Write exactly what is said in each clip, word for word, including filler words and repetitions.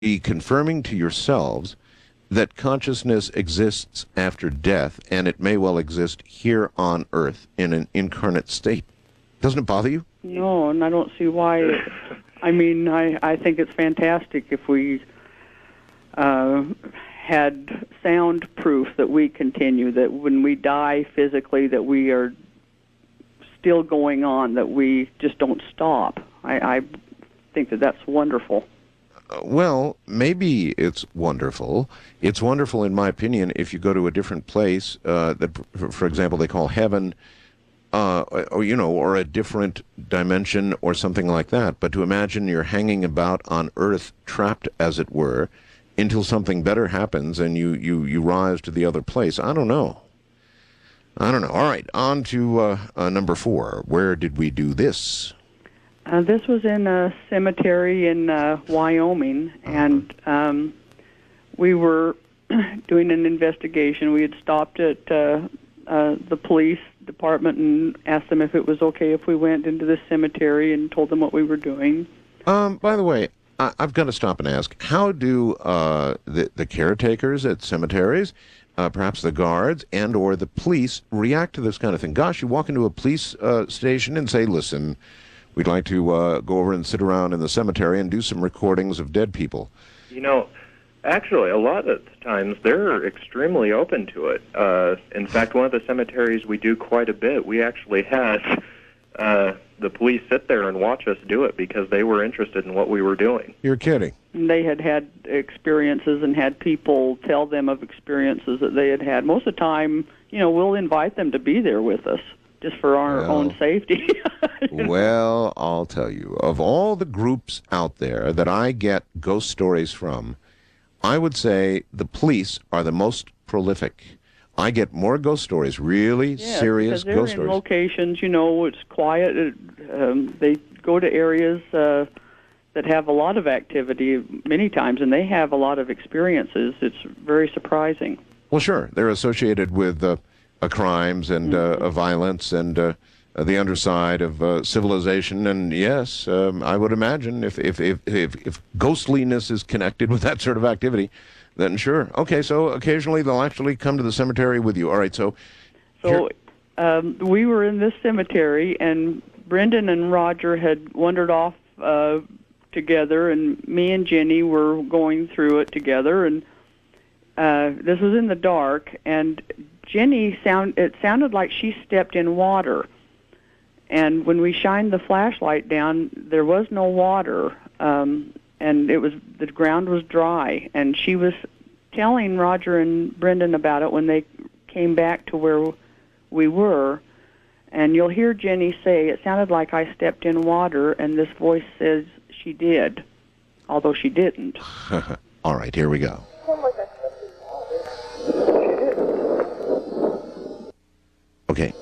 be confirming to yourselves that consciousness exists after death, and it may well exist here on Earth in an incarnate state. Doesn't it bother you? No, and I don't see why. It, I mean, I, I think it's fantastic if we uh, had sound proof that we continue, that when we die physically, that we are still going on, that we just don't stop. I, I think that that's wonderful. Well, maybe it's wonderful. It's wonderful, in my opinion, if you go to a different place uh, that, for example, they call heaven, uh, or, you know, or a different dimension or something like that. But to imagine you're hanging about on Earth, trapped, as it were, until something better happens and you, you, you rise to the other place, I don't know. I don't know. All right, on to uh, uh, number four. Where did we do this? Uh, this was in a cemetery in uh, Wyoming, and um, we were doing an investigation. We had stopped at uh, uh, the police department and asked them if it was okay if we went into the cemetery and told them what we were doing. Um, by the way, I- I've got to stop and ask, how do uh, the, the caretakers at cemeteries, uh, perhaps the guards and or the police, react to this kind of thing? Gosh, you walk into a police uh, station and say, listen, we'd like to uh, go over and sit around in the cemetery and do some recordings of dead people. You know, actually, a lot of times they're extremely open to it. Uh, in fact, one of the cemeteries we do quite a bit, we actually had uh, the police sit there and watch us do it because they were interested in what we were doing. You're kidding. They had had experiences and had people tell them of experiences that they had had. Most of the time, you know, we'll invite them to be there with us, just for our well, own safety. you know? Well, I'll tell you, of all the groups out there that I get ghost stories from, I would say the police are the most prolific. I get more ghost stories, really yeah, serious because they're ghost in stories. locations, you know, it's quiet. It, um, they go to areas uh, that have a lot of activity many times, and they have a lot of experiences. It's very surprising. Well, sure. They're associated with uh, uh, crimes and Mm-hmm. uh, uh, violence and uh, uh, the underside of uh, civilization. And yes, um, I would imagine if, if, if, if, if ghostliness is connected with that sort of activity, then sure. Okay, so occasionally they'll actually come to the cemetery with you. All right, so... So um, we were in this cemetery, and Brendan and Roger had wandered off uh, together, and me and Jenny were going through it together, and uh, this was in the dark, and Jenny, sound it sounded like she stepped in water. And when we shined the flashlight down, there was no water, um, and it was the ground was dry. And she was telling Roger and Brendan about it when they came back to where we were. And you'll hear Jenny say, it sounded like I stepped in water, and this voice says she did, although she didn't. All right, here we go. Okay.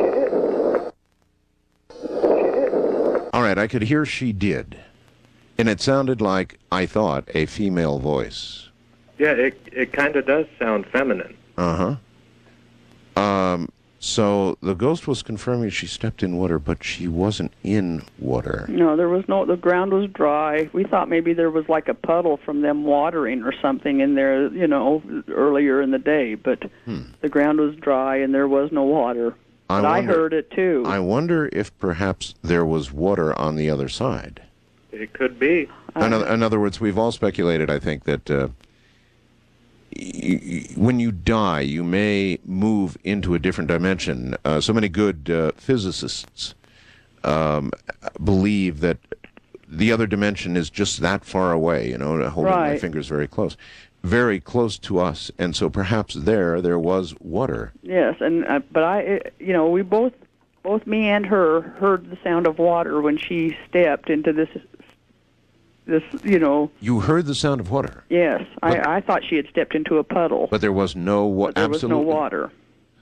All right, I could hear she did. And it sounded like, I thought, a female voice. Yeah, it it kind of does sound feminine. Uh-huh. Um, so the ghost was confirming she stepped in water, but she wasn't in water. No, there was no, the ground was dry. We thought maybe there was like a puddle from them watering or something in there, you know, earlier in the day, but Hmm. the ground was dry and there was no water. I But I wonder- heard it too. I wonder if perhaps there was water on the other side. It could be. In other, in other words, we've all speculated, I think, that uh, y- y- when you die, you may move into a different dimension. Uh, so many good uh, physicists um, believe that the other dimension is just that far away, you know, holding my Right. fingers very close, very close to us. And so perhaps there, there was water. Yes, and uh, but I, it, you know, we both, both me and her, heard the sound of water when she stepped into this, this, you know. You heard the sound of water, Yes, But- I, I thought she had stepped into a puddle, but there was no water. but there was no Absolutely. water.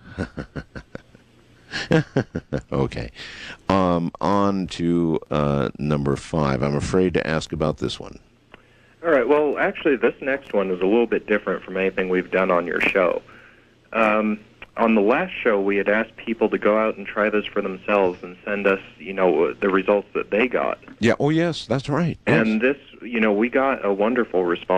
Okay. Um, on to uh, number five. I'm afraid to ask about this one. All right, well, actually, this next one is a little bit different from anything we've done on your show. Um, on the last show, we had asked people to go out and try this for themselves and send us, you know, the results that they got. Yeah. Oh, yes, that's right. Yes. And this, you know, we got a wonderful response.